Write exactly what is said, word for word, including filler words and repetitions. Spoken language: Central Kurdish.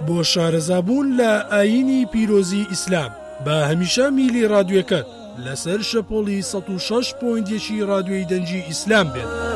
بۆ شارەزابوون لە ئاینی پیرۆزی ئیسلام بە هەمیشە میلی ڕادیۆکەت لەسەر شەپۆلی سەد و شەش پۆینت یەک رادیۆی دەنگی ئیسلام بێت.